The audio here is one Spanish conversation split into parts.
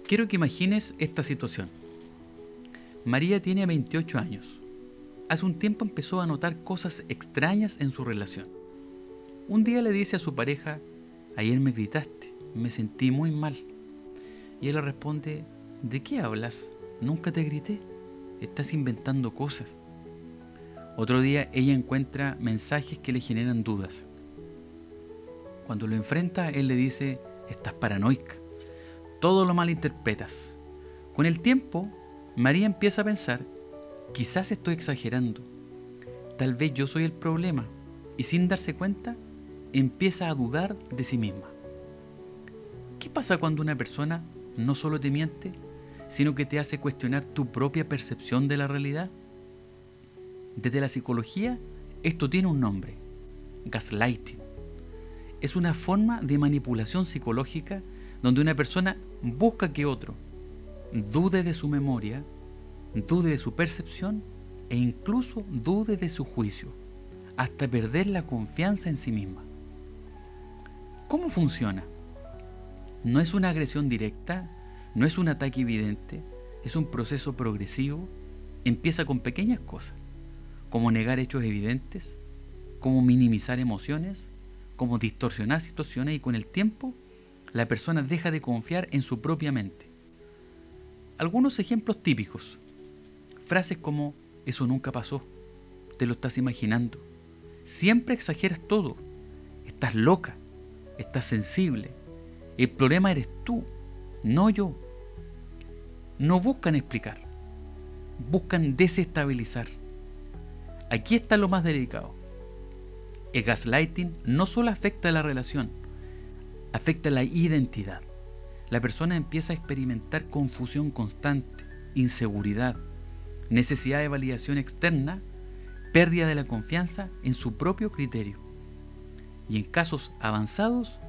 Quiero que imagines esta situación. María tiene 28 años. Hace un tiempo empezó a notar cosas extrañas en su relación. Un día le dice a su pareja: ayer me gritaste, me sentí muy mal. Y él le responde: ¿de qué hablas? Nunca te grité, estás inventando cosas. Otro día ella encuentra mensajes que le generan dudas. Cuando lo enfrenta, él le dice: estás paranoica, todo lo malinterpretas. Con el tiempo, María empieza a pensar: quizás estoy exagerando, tal vez yo soy el problema, y sin darse cuenta, empieza a dudar de sí misma. ¿Qué pasa cuando una persona no solo te miente, sino que te hace cuestionar tu propia percepción de la realidad? Desde la psicología, esto tiene un nombre: gaslighting. Es una forma de manipulación psicológica donde una persona busca que otro dude de su memoria, dude de su percepción e incluso dude de su juicio, hasta perder la confianza en sí misma. ¿Cómo funciona? No es una agresión directa, no es un ataque evidente, es un proceso progresivo. Empieza con pequeñas cosas, como negar hechos evidentes, como minimizar emociones, como distorsionar situaciones, y con el tiempo la persona deja de confiar en su propia mente. Algunos ejemplos típicos: frases como eso nunca pasó, te lo estás imaginando, siempre exageras todo, estás loca, estás sensible, el problema eres tú, no yo. No buscan explicar, buscan desestabilizar. Aquí está lo más delicado. El gaslighting no solo afecta a la relación, afecta a la identidad. La persona empieza a experimentar confusión constante, inseguridad, necesidad de validación externa, pérdida de la confianza en su propio criterio. Y en casos avanzados,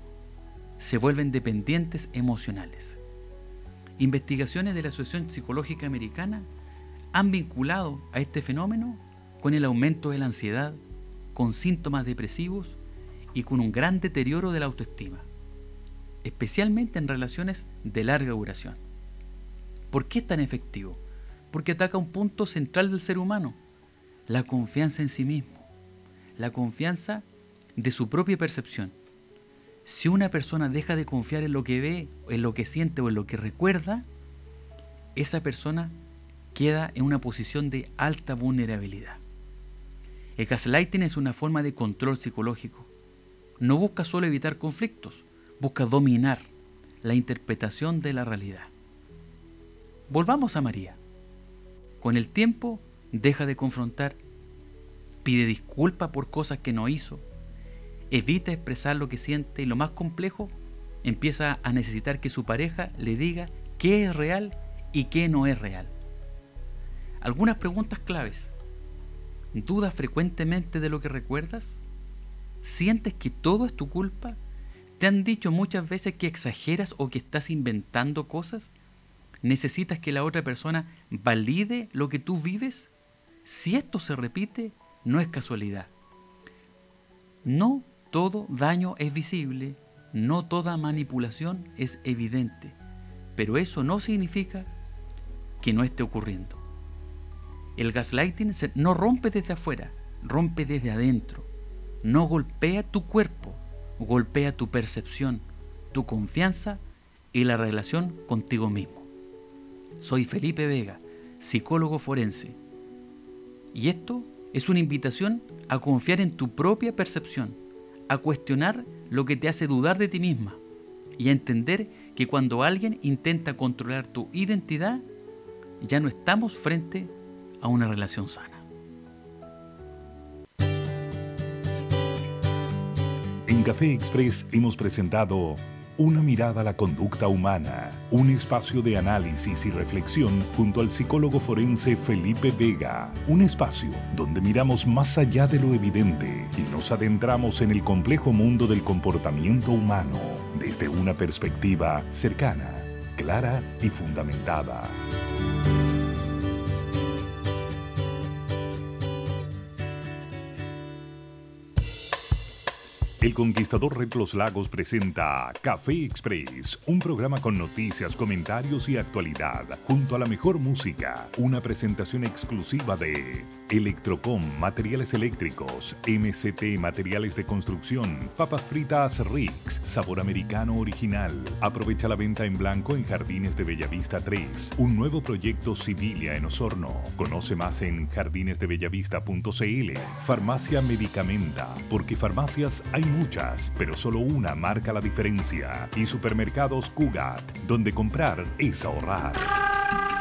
se vuelven dependientes emocionales. Investigaciones de la Asociación Psicológica Americana han vinculado a este fenómeno con el aumento de la ansiedad, con síntomas depresivos y con un gran deterioro de la autoestima, especialmente en relaciones de larga duración. ¿Por qué es tan efectivo? Porque ataca un punto central del ser humano: la confianza en sí mismo, la confianza de su propia percepción. Si una persona deja de confiar en lo que ve, en lo que siente o en lo que recuerda, esa persona queda en una posición de alta vulnerabilidad. El gaslighting es una forma de control psicológico. No busca solo evitar conflictos, busca dominar la interpretación de la realidad. Volvamos a María. Con el tiempo, deja de confrontar, pide disculpas por cosas que no hizo, evita expresar lo que siente y, lo más complejo, empieza a necesitar que su pareja le diga qué es real y qué no es real. Algunas preguntas claves: ¿dudas frecuentemente de lo que recuerdas? ¿Sientes que todo es tu culpa? ¿Te han dicho muchas veces que exageras o que estás inventando cosas? ¿Necesitas que la otra persona valide lo que tú vives? Si esto se repite, no es casualidad. No todo daño es visible, no toda manipulación es evidente, pero eso no significa que no esté ocurriendo. El gaslighting no rompe desde afuera, rompe desde adentro. No golpea tu cuerpo, golpea tu percepción, tu confianza y la relación contigo mismo. Soy Felipe Vega, psicólogo forense, y esto es una invitación a confiar en tu propia percepción, a cuestionar lo que te hace dudar de ti misma y a entender que cuando alguien intenta controlar tu identidad, ya no estamos frente a una relación sana. En Café Express hemos presentado Una mirada a la conducta humana, un espacio de análisis y reflexión junto al psicólogo forense Felipe Vega, un espacio donde miramos más allá de lo evidente y nos adentramos en el complejo mundo del comportamiento humano desde una perspectiva cercana, clara y fundamentada. El Conquistador Red Los Lagos presenta Café Express, un programa con noticias, comentarios y actualidad, junto a la mejor música. Una presentación exclusiva de Electrocom, materiales eléctricos, MCT, materiales de construcción, papas fritas Rix, sabor americano original. Aprovecha la venta en blanco en Jardines de Bellavista 3, un nuevo proyecto Civilia en Osorno. Conoce más en jardinesdebellavista.cl. Farmacia Medicamenta, porque farmacias hay muchas, pero solo una marca la diferencia. Y Supermercados Cugat, donde comprar es ahorrar.